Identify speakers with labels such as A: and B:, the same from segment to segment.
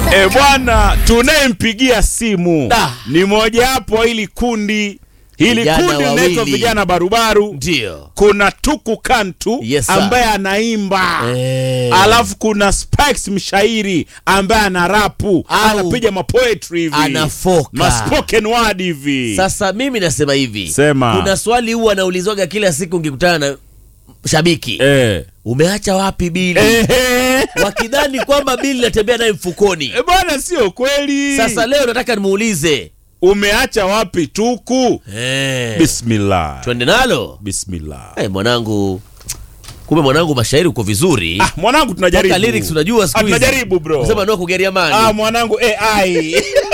A: Bwana, tunayempigia simu ni moja hapo hili kundi. Hili kundi linaitwa vijana barubaru.
B: Ndio.
A: Kuna Tuku Kantu ambaye anaimba. Alafu kuna Spikes mshairi ambaye anarapu, anapiga mapoetry hivi.
B: Anafoka.
A: Maspoken word hivi.
B: Sasa mimi nasema hivi.
A: Sema.
B: Kuna swali huwa anaulizwaga kila siku ngikutana na shabiki. Umeacha wapi bili? Wakidhani kwamba bili natembea naye mfukoni.
A: Bwana sio kweli.
B: Sasa leo nataka nimuulize,
A: umeacha wapi Tuku? Bismillah.
B: Twende nalo.
A: Bismillah.
B: Mwanangu. Kumbe mwanangu mashairi uko vizuri.
A: Mwanangu tunajaribu.
B: Toka lyrics unajua siku hizi.
A: Tunajaribu bro.
B: Unasema ndio kugeria mani.
A: Mwanangu AI.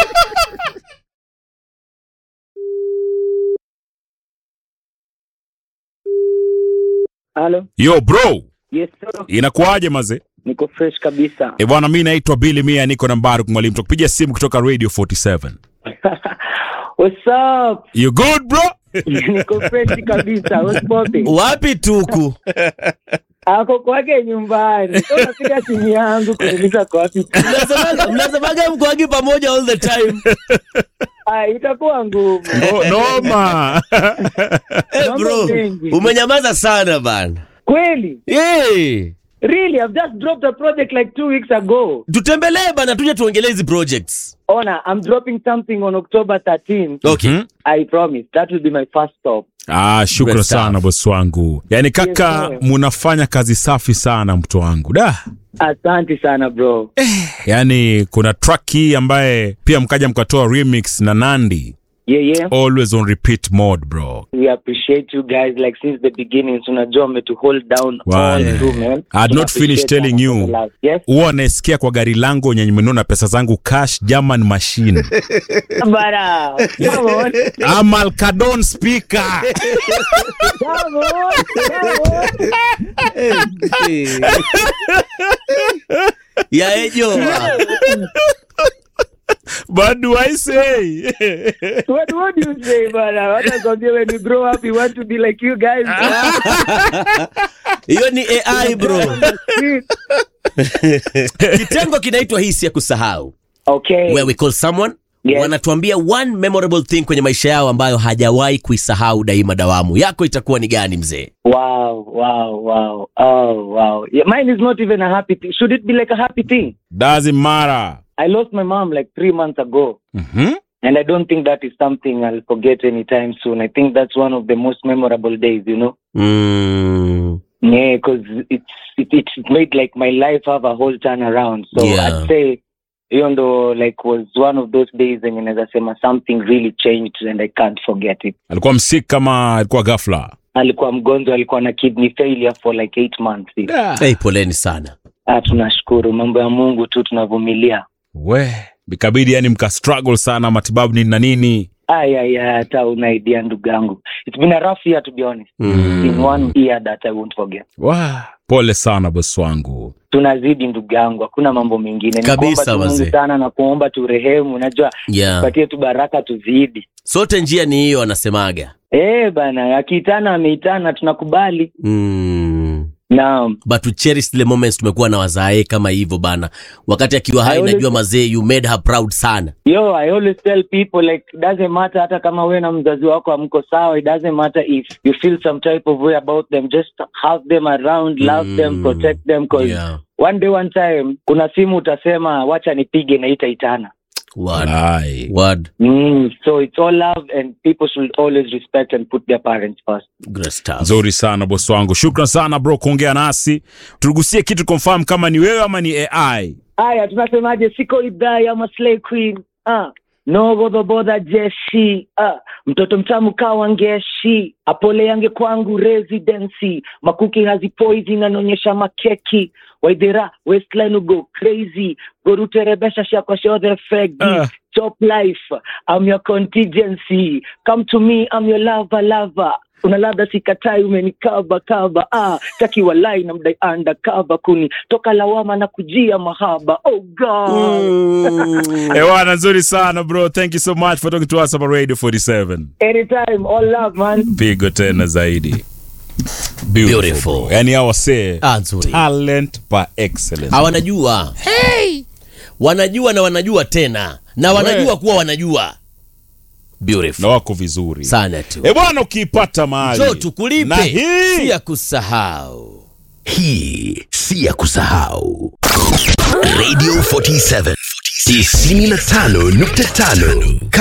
C: Hello.
A: Yo bro.
C: Yes sir.
A: Inakuaje maze?
C: Niko fresh kabisa.
A: Bwana mimi naitwa Billy Mia, niko na Mbaruk Mwalimu. Tukupigia simu kutoka Radio 47.
C: What's up?
A: You good bro?
C: Niko fresh kabisa. What's popping?
B: Wapi Tuku?
C: Ako kwake nyumbani. Unapiga simu yangu kuuliza kwa wapi.
B: Mnasemaga mko wagi pamoja all the time.
C: Itakuwa ngumu.
A: Noma.
B: Bro, umenyamaza sana bana.
C: Kweli? Really, I've just dropped a project like 2 weeks ago.
B: Tutembelee bana, tuje tuongelee hizi projects.
C: I'm dropping something on October 13th.
B: Okay.
C: I promise. That will be my first stop.
A: Shukrani sana boss wangu. Yaani kaka, munafanya kazi safi sana mtu wangu.
C: Asante sana bro.
A: Yaani kuna track hii ambaye pia mkaja mkatoa remix na Nandi.
C: Yeah.
A: Always on repeat mode bro.
C: We appreciate you guys like since the beginning. Tunajua me to hold down all through, man.
A: I had not finished telling you.
C: Yes.
A: Huwa naisikia kwa gari langu nyenye nimenunua pesa zangu cash German machine.
C: Bara. Come on.
A: Amal Kadon speaker.
C: Come on.
B: Ya ejo.
A: What do I say?
C: What do you say, Bara? When you grow up, you want to be like you guys.
B: Hiyo ni AI bro. Kitengo kinaitwa hisi ya kusahau.
C: Okay.
B: Where we call someone. Wanatuambia one memorable thing kwenye maisha yao ambayo hajawahi kuisahau daima dawamu. Yako itakuwa ni gani mzee?
C: Wow. Oh, wow. Yeah, mine is not even a happy thing. Should it be like a happy thing?
A: Doesn't matter.
C: I lost my mom like 3 months ago. And I don't think that is something I'll forget anytime soon. I think that's one of the most memorable days, you know? Yeah, because it's made like my life have a whole turnaround. So I'd say, even though like was one of those days when as I say something really changed and I can't forget it.
A: Alikuwa msik kama alikuwa ghafla?
C: Alikuwa mgonjwa, alikuwa na kidney failure for like 8 months.
B: Hey, poleni sana.
C: Tunashukuru, mambo ya Mungu tu, tunavumilia.
A: Bikabidi yani mka struggle sana matibabu nini na nini.
C: Hata una idea ndugu yangu. It's been a rough year to be honest. In 1 year that I won't forget.
A: Pole sana boss wangu.
C: Tunazidi ndugu yangu, hakuna mambo mengine.
B: Kabisa
C: Mungu sana na kuomba tu rehemu, unajua patie tu baraka tuzidi.
B: Sote njia ni hiyo anasemaga.
C: Bana, akiitana ameitana, tunakubali. Naam.
B: But we cherish the moments tumekuwa na wazae kama hivyo bana. Wakati akiwa hai najua mazee you made her proud sana.
C: I always tell people like doesn't matter hata kama wewe na mzazi wako hamko sawa, it doesn't matter if you feel some type of way about them, just have them around, love them, protect them because one day one time kuna simu utasema wacha nipige na itaitana.
B: Word.
C: So it's all love and people should always respect and put their parents first.
B: Great stuff.
A: Zuri sana boss wangu. Shukran sana bro kuongea nasi. Turugusie kitu confirm kama ni wewe ama ni AI.
C: Tunasemaje, siko idhaa ya Maslay Queen. No godobodha jeshi. Mtoto mtamu kawa ngeshi. Apole yange kwangu residency. Makuki hazi poison anonyesha makeki. Waidera Westline go crazy. Goruterebesha shakwa show the fegi. Top life. I'm your contingency. Come to me, I'm your lover. Unalada sikatai umenikaba. Taki walai na mdai undercover kuni. Toka lawama na kujia mahaba. Oh God.
A: Ewana nzuri sana bro. Thank you so much for talking to us about Radio 47.
C: Anytime, all love man.
A: Pigo tena zaidi. Beautiful. Yani hawa say talent par excellence.
B: Hawanajua. wanajua na wanajua tena na wanajua kuwa wanajua. Beautiful.
A: Na wako vizuri
B: sana tu.
A: Bwana, ukiipata mahali
B: njoo tukulipe.
A: Na hii
B: si ya kusahau.
D: Hii si ya kusahau. Radio 47 95.5